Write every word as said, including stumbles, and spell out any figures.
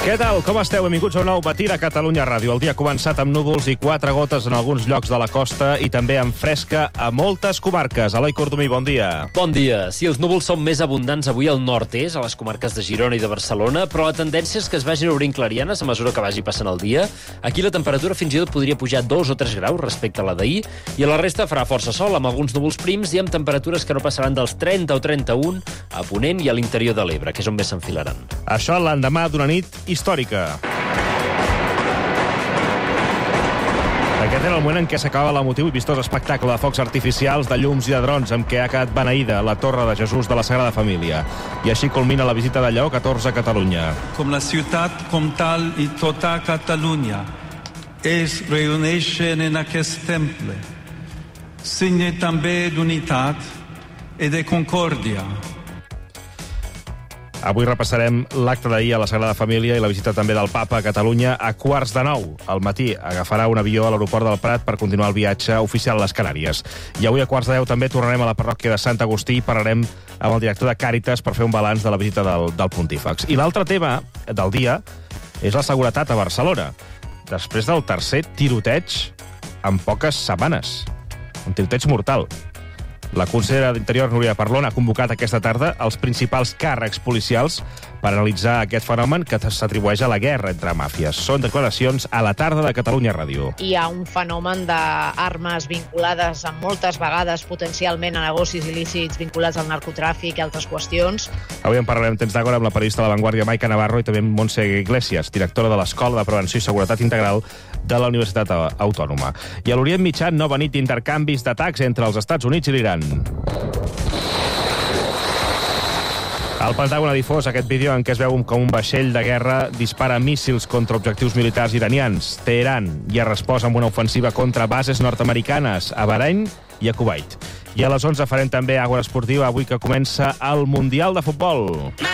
Què tal? Com esteu? Benvinguts a un nou matí de Catalunya Ràdio. El dia ha començat amb núvols i quatre gotes en alguns llocs de la costa i també amb fresca a moltes comarques. Eloi Cordomí, bon dia. Bon dia. Sí, els núvols són més abundants avui al nord-est, a les comarques de Girona i de Barcelona, però la tendència és que es vagin obrint clarianes a mesura que vagi passant el dia. Aquí la temperatura fins i tot podria pujar dos o tres graus respecte a la d'ahir, i a la resta farà força sol, amb alguns núvols prims i amb temperatures que no passaran dels trenta o trenta-un a Ponent i a l'interior de l'Ebre, que és on més s'enfilaran. Això l'endemà d'una nit històrica. Aquest era el moment en què s'acabava l'emotiu i vistós espectacle de focs artificials, de llums i de drons amb què ha quedat beneïda la Torre de Jesús de la Sagrada Família. I així culmina la visita de Lleó catorze a Catalunya. Com la ciutat comtal i tota Catalunya es reuneixen en aquest temple, signe també d'unitat i de concòrdia. Avui repassarem l'acte d'ahir a la Sagrada Família i la visita també del Papa a Catalunya a quarts de nou. Al matí agafarà un avió a l'aeroport del Prat per continuar el viatge oficial a les Canàries. I avui a quarts de deu també tornarem a la parròquia de Sant Agustí i parlarem amb el director de Càritas per fer un balanç de la visita del, del Pontífex. I l'altre tema del dia és la seguretat a Barcelona, després del tercer tiroteig en poques setmanes. Un tiroteig mortal. La consellera d'Interior, Núria Parlon, ha convocat aquesta tarda els principals càrrecs policials per analitzar aquest fenomen que s'atribueix a la guerra entre màfies. Són declaracions a la tarda de Catalunya Ràdio. Hi ha un fenomen d'armes vinculades amb moltes vegades potencialment a negocis il·lícits vinculats al narcotràfic i altres qüestions. Avui en parlarem temps d'agora amb la periodista de La Vanguardia, Maica Navarro, i també amb Montse Iglesias, directora de l'Escola de Prevenció i Seguretat Integral de la Universitat Autònoma. I a l'Orient Mitjà, nova nit d'intercanvis d'atacs entre els Estats Units i l'Iran. El Pentàgon ha difós aquest vídeo en què es veu com un vaixell de guerra dispara míssils contra objectius militars iranians. Teheran hi ha respost amb una ofensiva contra bases nord-americanes a Bahrain i a Kuwait. I a les onze farem també Àgora Esportiva, avui que comença el Mundial de Futbol.